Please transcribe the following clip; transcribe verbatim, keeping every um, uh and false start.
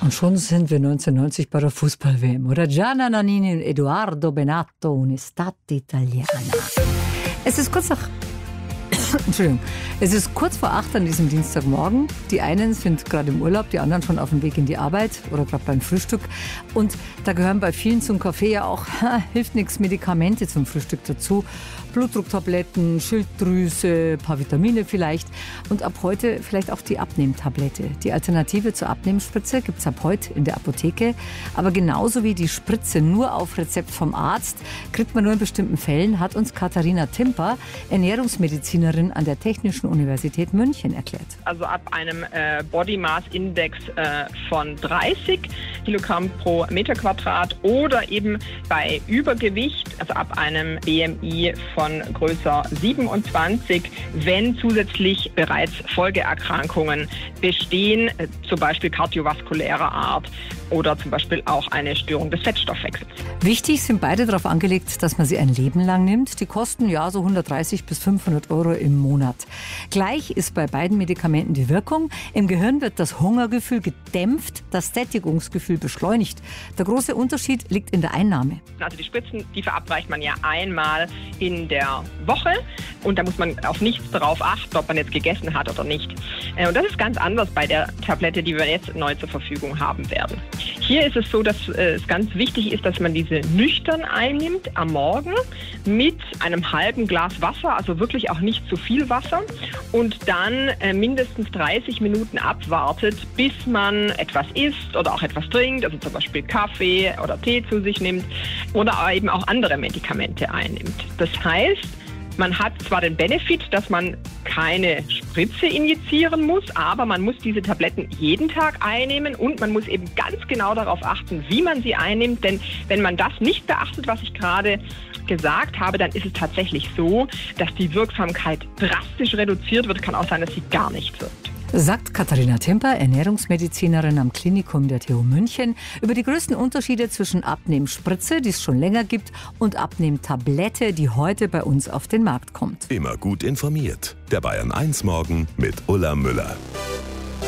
Und schon sind wir neunzehnhundertneunzig bei der Fußball-W M. Oder Gianna Nannini und Edoardo Benatto, Un'estate italiana. Es ist kurz nach... Entschuldigung. Es ist kurz vor acht an diesem Dienstagmorgen. Die einen sind gerade im Urlaub, die anderen schon auf dem Weg in die Arbeit oder gerade beim Frühstück. Und da gehören bei vielen zum Kaffee ja auch, ha, hilft nichts, Medikamente zum Frühstück dazu. Blutdrucktabletten, Schilddrüse, ein paar Vitamine vielleicht. Und ab heute vielleicht auch die Abnehmtablette. Die Alternative zur Abnehmspritze gibt es ab heute in der Apotheke. Aber genauso wie die Spritze nur auf Rezept vom Arzt, kriegt man nur in bestimmten Fällen, hat uns Katharina Timper, Ernährungsmedizinerin an der Technischen Universität München, erklärt. Also ab einem äh, Body Mass Index äh, von dreißig Kilogramm pro Meter Quadrat oder eben bei Übergewicht, also ab einem B M I von größer siebenundzwanzig, wenn zusätzlich bereits Folgeerkrankungen bestehen, äh, zum Beispiel kardiovaskulärer Art oder zum Beispiel auch eine Störung des Fettstoffwechsels. Wichtig sind beide darauf angelegt, dass man sie ein Leben lang nimmt. Die kosten ja so hundertdreißig bis fünfhundert Euro im Monat. Gleich ist bei beiden Medikamenten die Wirkung. Im Gehirn wird das Hungergefühl gedämpft, das Sättigungsgefühl beschleunigt. Der große Unterschied liegt in der Einnahme. Also die Spritzen, die verabreicht man ja einmal in der Woche und da muss man auf nichts darauf achten, ob man jetzt gegessen hat oder nicht. Und das ist ganz anders bei der Tablette, die wir jetzt neu zur Verfügung haben werden. Hier ist es so, dass es ganz wichtig ist, dass man diese nüchtern einnimmt am Morgen mit einem halben Glas Wasser, also wirklich auch nicht zu viel Wasser und dann äh, mindestens dreißig Minuten abwartet, bis man etwas isst oder auch etwas trinkt, also zum Beispiel Kaffee oder Tee zu sich nimmt oder eben auch andere Medikamente einnimmt. Das heißt, man hat zwar den Benefit, dass man keine Spritze injizieren muss, aber man muss diese Tabletten jeden Tag einnehmen und man muss eben ganz genau darauf achten, wie man sie einnimmt. Denn wenn man das nicht beachtet, was ich gerade gesagt habe, dann ist es tatsächlich so, dass die Wirksamkeit drastisch reduziert wird. Kann auch sein, dass sie gar nicht wirkt. Sagt Katharina Timper, Ernährungsmedizinerin am Klinikum der T U München, über die größten Unterschiede zwischen Abnehmspritze, die es schon länger gibt, und Abnehmtablette, die heute bei uns auf den Markt kommt. Immer gut informiert. Der Bayern eins Morgen mit Ulla Müller.